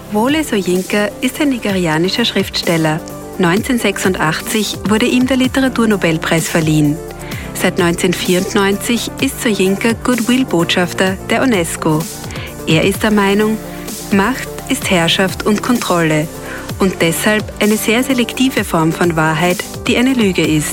Wole Soyinka ist ein nigerianischer Schriftsteller. 1986 wurde ihm der Literaturnobelpreis verliehen. Seit 1994 ist Soyinka Goodwill-Botschafter der UNESCO. Er ist der Meinung, Macht ist Herrschaft und Kontrolle und deshalb eine sehr selektive Form von Wahrheit, die eine Lüge ist.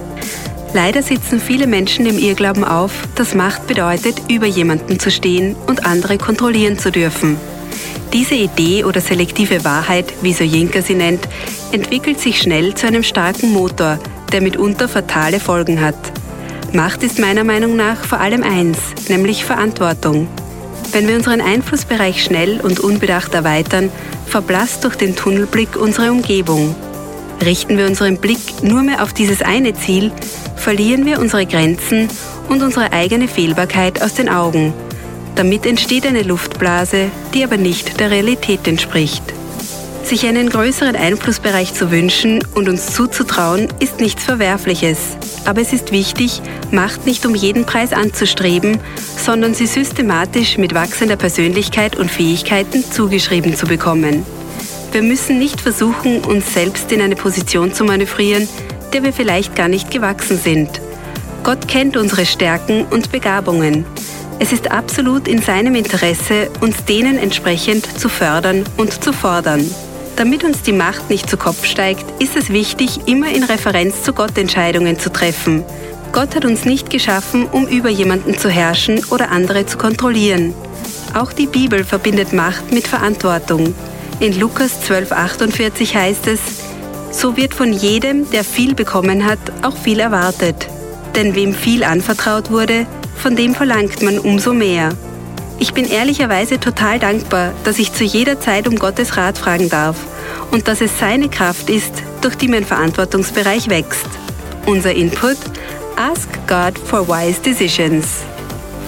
Leider sitzen viele Menschen im Irrglauben auf, dass Macht bedeutet, über jemanden zu stehen und andere kontrollieren zu dürfen. Diese Idee oder selektive Wahrheit, wie Soyinka sie nennt, entwickelt sich schnell zu einem starken Motor, der mitunter fatale Folgen hat. Macht ist meiner Meinung nach vor allem eins, nämlich Verantwortung. Wenn wir unseren Einflussbereich schnell und unbedacht erweitern, verblasst durch den Tunnelblick unsere Umgebung. Richten wir unseren Blick nur mehr auf dieses eine Ziel, verlieren wir unsere Grenzen und unsere eigene Fehlbarkeit aus den Augen. Damit entsteht eine Luftblase, die aber nicht der Realität entspricht. Sich einen größeren Einflussbereich zu wünschen und uns zuzutrauen, ist nichts Verwerfliches. Aber es ist wichtig, Macht nicht um jeden Preis anzustreben, sondern sie systematisch mit wachsender Persönlichkeit und Fähigkeiten zugeschrieben zu bekommen. Wir müssen nicht versuchen, uns selbst in eine Position zu manövrieren, der wir vielleicht gar nicht gewachsen sind. Gott kennt unsere Stärken und Begabungen. Es ist absolut in seinem Interesse, uns denen entsprechend zu fördern und zu fordern. Damit uns die Macht nicht zu Kopf steigt, ist es wichtig, immer in Referenz zu Gott Entscheidungen zu treffen. Gott hat uns nicht geschaffen, um über jemanden zu herrschen oder andere zu kontrollieren. Auch die Bibel verbindet Macht mit Verantwortung. In Lukas 12,48 heißt es: So wird von jedem, der viel bekommen hat, auch viel erwartet. Denn wem viel anvertraut wurde, von dem verlangt man umso mehr. Ich bin ehrlicherweise total dankbar, dass ich zu jeder Zeit um Gottes Rat fragen darf und dass es seine Kraft ist, durch die mein Verantwortungsbereich wächst. Unser Input: Ask God for wise decisions.